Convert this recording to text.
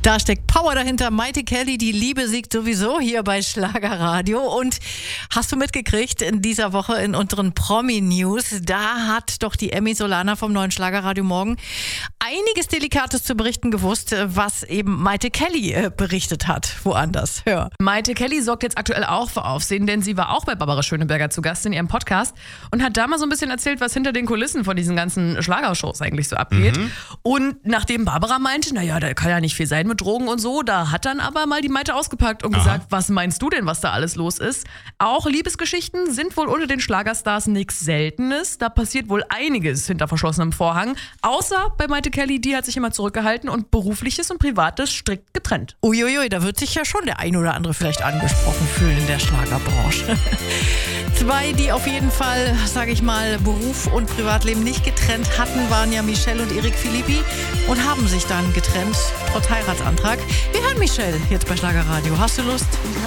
Da steckt Power dahinter. Maite Kelly, die Liebe siegt sowieso hier bei Schlagerradio. Und hast du mitgekriegt, in dieser Woche in unseren Promi-News, da hat doch die Emmy Solana vom neuen Schlagerradio Morgen einiges Delikates zu berichten gewusst, was eben Maite Kelly berichtet hat, woanders. Hör. Maite Kelly sorgt jetzt aktuell auch für Aufsehen, denn sie war auch bei Barbara Schöneberger zu Gast in ihrem Podcast und hat da mal so ein bisschen erzählt, was hinter den Kulissen von diesen ganzen Schlagershows eigentlich so abgeht. Und nachdem Barbara meinte, naja, da kann ja nicht viel sein mit Drogen und so, da hat dann aber mal die Maite ausgepackt und gesagt, was meinst du denn, was da alles los ist? Auch Liebesgeschichten sind wohl unter den Schlagerstars nichts Seltenes. Da passiert wohl einiges hinter verschlossenem Vorhang. Außer bei Maite Kelly, die hat sich immer zurückgehalten und Berufliches und Privates strikt getrennt. Uiuiui, da wird sich ja schon der ein oder andere vielleicht angesprochen fühlen in der Schlagerbranche. Zwei, die auf jeden Fall, sage ich mal, Beruf und Privatleben nicht getrennt hatten, waren ja Michelle und Eric Philippi und haben sich dann getrennt, trotz Heiratsantrag. Wir hören Michelle jetzt bei Schlagerradio. Hast du Lust?